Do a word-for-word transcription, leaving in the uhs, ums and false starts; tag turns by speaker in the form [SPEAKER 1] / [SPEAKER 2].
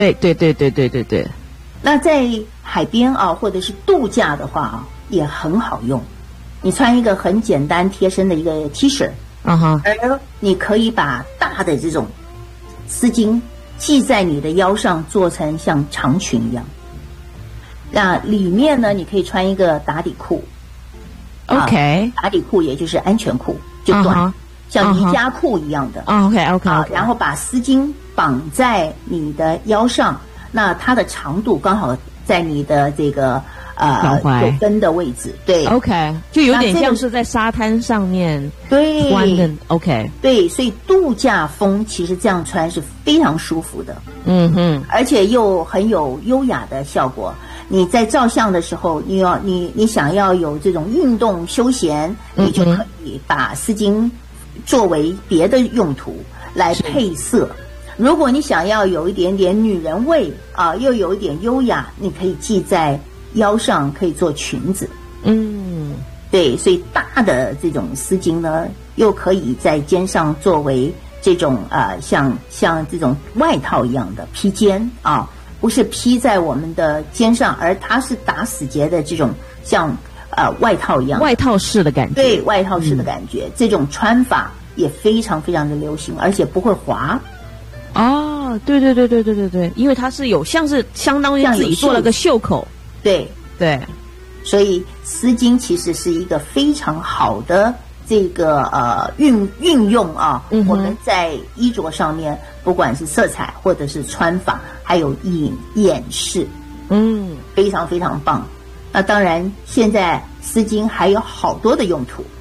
[SPEAKER 1] 对对对对对对对。
[SPEAKER 2] 那在海边啊，或者是度假的话啊，也很好用。你穿一个很简单贴身的一个 T 恤，
[SPEAKER 1] 啊哈，
[SPEAKER 2] 而你可以把大的这种丝巾系在你的腰上，做成像长裙一样。那里面呢，你可以穿一个打底裤
[SPEAKER 1] ，OK，、
[SPEAKER 2] 啊、打底裤也就是安全裤，就短， uh-huh, 像瑜伽裤一样的。
[SPEAKER 1] uh-huh, OK OK，, okay.
[SPEAKER 2] 啊，然后把丝巾绑在你的腰上，那它的长度刚好在你的这个。呃，有分的位置，对
[SPEAKER 1] ，OK， 就有点像是在沙滩上面
[SPEAKER 2] 对
[SPEAKER 1] 穿的 ，OK，
[SPEAKER 2] 对，所以度假风其实这样穿是非常舒服的，
[SPEAKER 1] 嗯哼，
[SPEAKER 2] 而且又很有优雅的效果。你在照相的时候，你要你你想要有这种运动休闲，你就可以把丝巾作为别的用途来配色。如果你想要有一点点女人味啊，又有一点优雅，你可以系在腰上，可以做裙子。嗯，对，所以大的这种丝巾呢，又可以在肩上作为这种呃，像像这种外套一样的披肩啊，不是披在我们的肩上，而它是打死结的这种像呃外套一样，
[SPEAKER 1] 外套式的感觉。
[SPEAKER 2] 对，外套式的感觉，嗯、这种穿法也非常非常的流行，而且不会滑。
[SPEAKER 1] 哦，对对对对对对对，因为它是有像是相当于自己做了个袖口。
[SPEAKER 2] 对
[SPEAKER 1] 对，
[SPEAKER 2] 所以丝巾其实是一个非常好的这个呃运运用啊、嗯。我们在衣着上面，不管是色彩或者是穿法，还有掩掩饰，嗯，非常非常棒。那当然，现在丝巾还有好多的用途。